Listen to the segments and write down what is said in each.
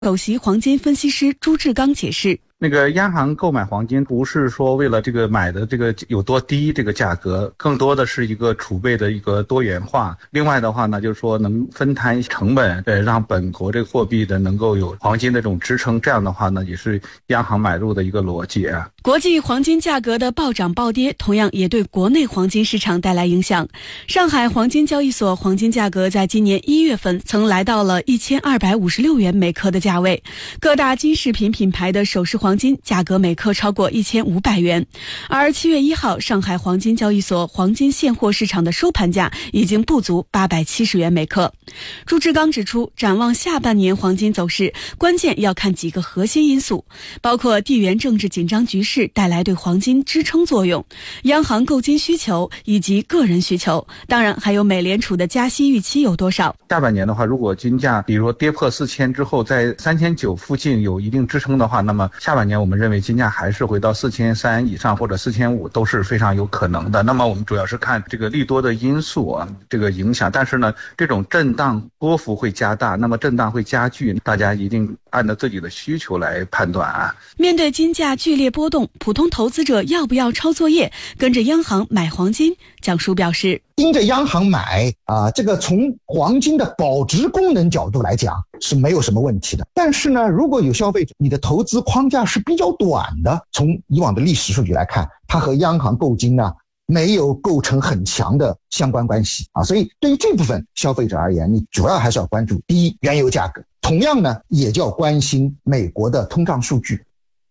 首席黄金分析师朱志刚解释， 那个央行购买黄金不是说为了这个买的这个有多低这个价格，更多的是一个储备的一个多元化。另外的话呢，就是说能分摊成本，让本国这个货币的能够有黄金的这种支撑。这样的话呢，也是央行买入的一个逻辑啊。 国际黄金价格的暴涨暴跌，同样也对国内黄金市场带来影响。上海黄金交易所黄金价格在今年1月份曾来到了1256元每克的价位，各大金饰品品牌的首饰黄金价格每克超过1500元。而7月1号，上海黄金交易所黄金现货市场的收盘价已经不足870元每克。朱志刚指出，展望下半年黄金走势，关键要看几个核心因素，包括地缘政治紧张局势带来对黄金支撑作用，央行购金需求以及个人需求，当然还有美联储的加息预期有多少。 下半年的话，如果金价比如说跌破4000之后，在3900附近有一定支撑的话，那么下半年我们认为金价还是回到4300以上或者4500都是非常有可能的。那么我们主要是看这个利多的因素啊，这个影响，但是呢，这种震荡波幅会加大，那么震荡会加剧，大家一定按照自己的需求来判断啊。 面对金价剧烈波动，普通投资者要不要抄作业，跟着央行买黄金？蒋叔表示， 盯着央行买这个从黄金的保值功能角度来讲是没有什么问题的。但是呢，如果有消费者你的投资框架是比较短的，从以往的历史数据来看，它和央行购金呢没有构成很强的相关关系所以对于这部分消费者而言，你主要还是要关注第一，原油价格，同样呢也就要关心美国的通胀数据。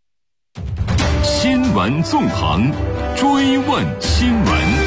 新闻纵横，追问新闻。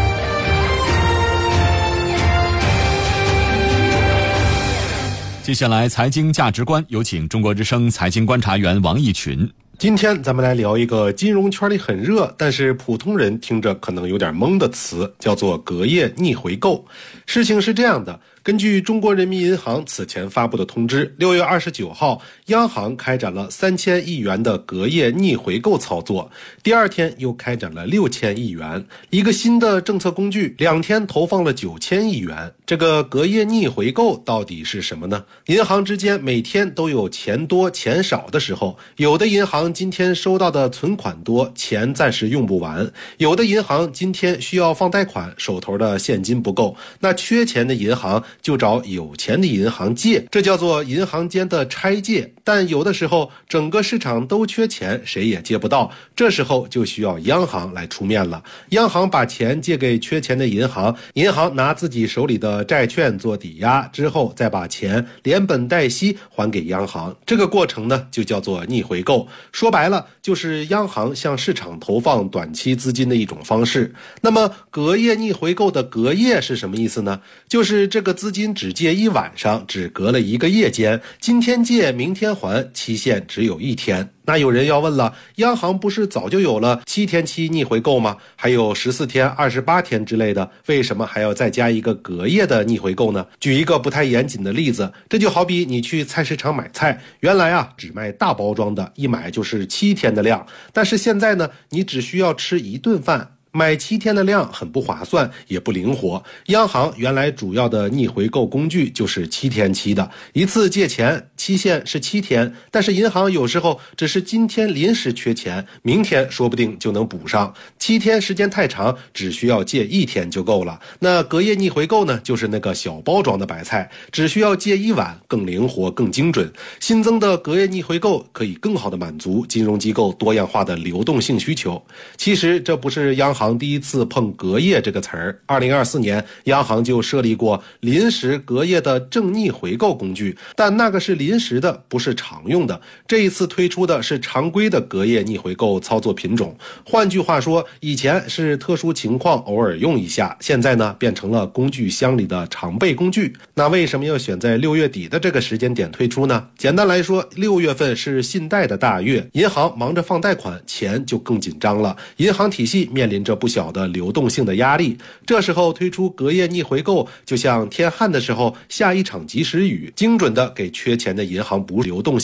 接下来财经价值观，有请中国之声财经观察员王毅群。 今天咱们来聊一个金融圈里很热，但是普通人听着可能有点懵的词，叫做隔夜逆回购。事情是这样的，根据中国人民银行此前发布的通知，6月29号，央行开展了3000亿元的隔夜逆回购操作，第二天又开展了6000亿元，一个新的政策工具，2天投放了9000亿元。这个隔夜逆回购到底是什么呢？银行之间每天都有钱多钱少的时候，有的银行今天收到的存款多，钱暂时用不完，有的银行今天需要放贷款，手头的现金不够，那缺钱的银行就找有钱的银行借，这叫做银行间的拆借。但有的时候整个市场都缺钱，谁也借不到，这时候就需要央行来出面了。央行把钱借给缺钱的银行，银行拿自己手里的债券做抵押，之后再把钱连本带息还给央行，这个过程呢就叫做逆回购。说白了就是央行向市场投放短期资金的一种方式。那么隔夜逆回购的隔夜是什么意思呢？就是这个资金只借一晚上，只隔了一个夜间，今天借明天还，期限只有1天。那有人要问了，央行不是早就有了7天期逆回购吗？还有14天、28天之类的，为什么还要再加一个隔夜的逆回购呢？举一个不太严谨的例子，这就好比你去菜市场买菜，原来只卖大包装的，一买就是7天的量，但是现在呢，你只需要吃1顿饭，买7天的量很不划算，也不灵活。央行原来主要的逆回购工具就是7天期的，一次借钱期限是7天，但是银行有时候只是今天临时缺钱，明天说不定就能补上，7天时间太长，只需要借1天就够了。那隔夜逆回购呢，就是那个小包装的白菜，只需要借1晚，更灵活更精准。新增的隔夜逆回购可以更好的满足金融机构多样化的流动性需求。其实这不是央行第一次碰隔夜这个词儿，2024年央行就设立过临时隔夜的正逆回购工具，但那个是临时的，不是常用的。这一次推出的是常规的隔夜逆回购操作品种。换句话说，以前是特殊情况偶尔用一下，现在呢变成了工具箱里的常备工具。那为什么要选在6月底的这个时间点推出呢？简单来说，6月份是信贷的大月，银行忙着放贷款，钱就更紧张了，银行体系面临着不小的流动性的压力。这时候推出隔夜逆回购，就像天旱的时候下一场及时雨，精准的给缺钱的银行补流动性。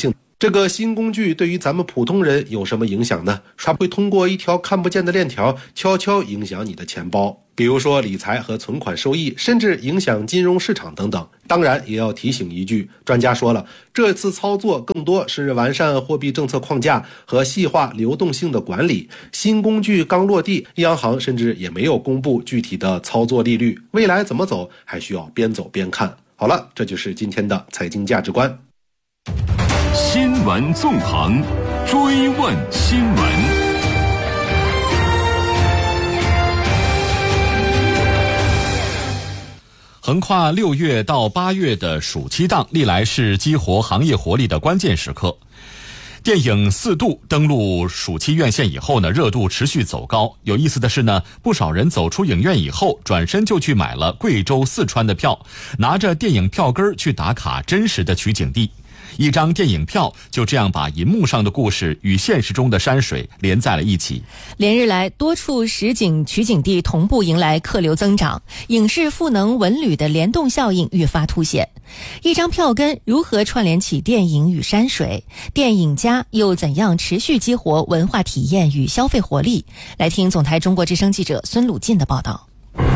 这个新工具对于咱们普通人有什么影响呢？它会通过一条看不见的链条悄悄影响你的钱包，比如说理财和存款收益，甚至影响金融市场等等。当然也要提醒一句，专家说了，这次操作更多是完善货币政策框架和细化流动性的管理。新工具刚落地，央行甚至也没有公布具体的操作利率，未来怎么走还需要边走边看。好了，这就是今天的财经价值观。 新闻纵横，追问新闻。 横跨6月到8月的暑期档，历来是激活行业活力的关键时刻。电影《四渡》登陆暑期院线以后呢，热度持续走高。有意思的是呢，不少人走出影院以后，转身就去买了贵州、四川的票，拿着电影票根去打卡真实的取景地。一张电影票就这样把银幕上的故事与现实中的山水连在了一起。 连日来，多处实景取景地同步迎来客流增长，影视赋能文旅的联动效应愈发凸显。一张票根如何串联起电影与山水？电影家又怎样持续激活文化体验与消费活力？来听总台中国之声记者孙鲁进的报道。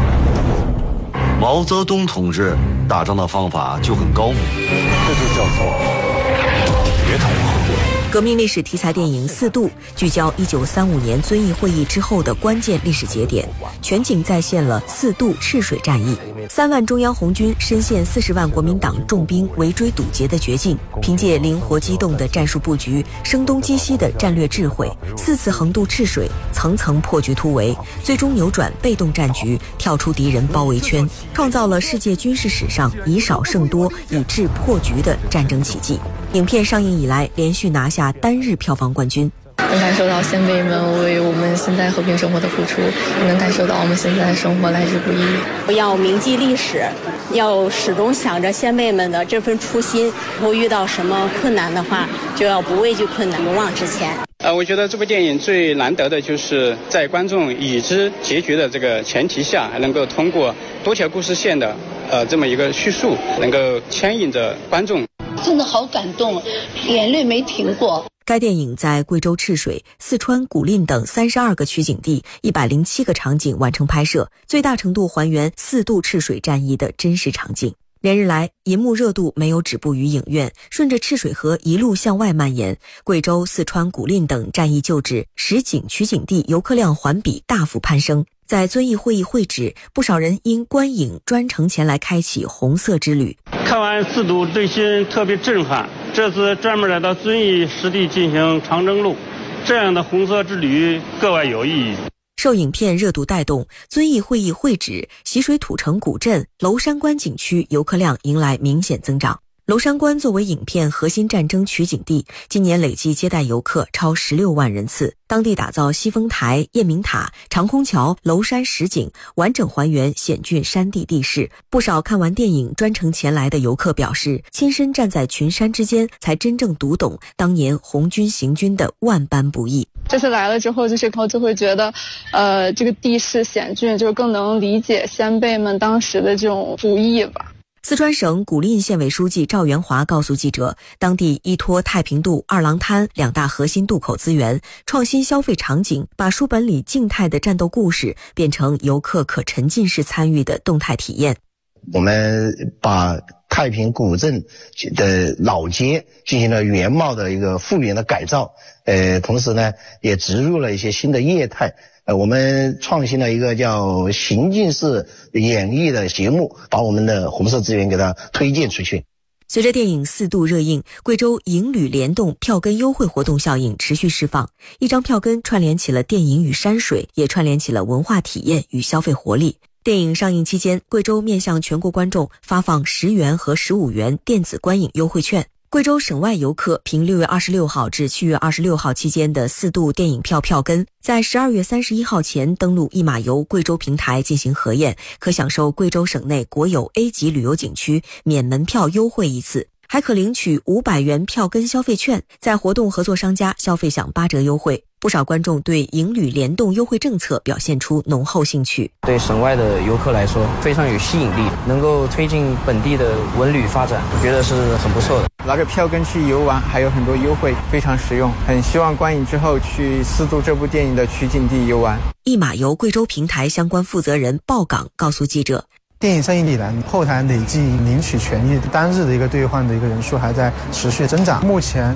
毛泽东同志打仗的方法就很高明，这就叫做别同后盾。 革命历史题材电影《四渡》聚焦1935年遵义会议之后的关键历史节点，全景再现了四渡赤水战役。3万中央红军深陷40万国民党重兵围追堵截的绝境，凭借灵活机动的战术布局、声东击西的战略智慧，4次横渡赤水，层层破局突围，最终扭转被动战局，跳出敌人包围圈，创造了世界军事史上以少胜多、以智破局的战争奇迹。影片上映以来，连续拿下单日票房冠军。 能感受到先辈们为我们现在和平生活的付出，也能感受到我们现在的生活来之不易。 不要铭记历史，要始终想着先辈们的这份初心，以后遇到什么困难的话，就要不畏惧困难，勇往直前。 我觉得这部电影最难得的就是在观众已知结局的这个前提下，还能够通过多条故事线的这么一个叙述，能够牵引着观众。 真的好感动，眼泪没停过。 该电影在贵州赤水、四川古蔺等32个取景地、107个场景完成拍摄，最大程度还原四渡赤水战役的真实场景。连日来，银幕热度没有止步于影院，顺着赤水河一路向外蔓延。贵州、四川古蔺等战役旧址实景取景地游客量环比大幅攀升。在遵义会议会址，不少人因观影专程前来开启红色之旅。 看完四渡，内心特别震撼。这次专门来到遵义实地进行长征路，这样的红色之旅格外有意义。 受影片热度带动，遵义会议会址、习水土城古镇、娄山关景区游客量迎来明显增长。娄山关作为影片核心战争取景地，今年累计接待游客超16万人次。当地打造西峰台、雁鸣塔、长空桥、娄山实景，完整还原险峻山地地势。不少看完电影专程前来的游客表示，亲身站在群山之间，才真正读懂当年红军行军的万般不易。 这次来了之后，就会觉得，这个地势险峻，就更能理解先辈们当时的这种不易吧。 四川省古蔺县委书记赵元华告诉记者，当地依托太平渡、二郎滩2大核心渡口资源，创新消费场景，把书本里静态的战斗故事变成游客可沉浸式参与的动态体验。 我们把太平古镇的老街进行了原貌的一个复原的改造，同时呢也植入了一些新的业态。我们创新了一个叫情境式演绎的节目，把我们的红色资源给它推荐出去。 随着电影四渡热映，贵州影旅联动票根优惠活动效应持续释放，一张票根串联起了电影与山水，也串联起了文化体验与消费活力。电影上映期间，贵州面向全国观众发放10元和15元电子观影优惠券。贵州省外游客凭6月26号至7月26号期间的四渡电影票票根，在12月31号前登录一马游贵州平台进行核验，可享受贵州省内国有 A 级旅游景区免门票优惠一次。 还可领取500元票根消费券，在活动合作商家消费享8折优惠。不少观众对营旅联动优惠政策表现出浓厚兴趣。 对省外的游客来说非常有吸引力，能够推进本地的文旅发展，我觉得是很不错的。 拿着票根去游玩还有很多优惠，非常实用。很希望观影之后去四渡这部电影的取景地游玩。 一马游贵州平台相关负责人鲍岗告诉记者， 电影上映以来，后台累计领取权益单日的一个兑换的一个人数还在持续增长。目前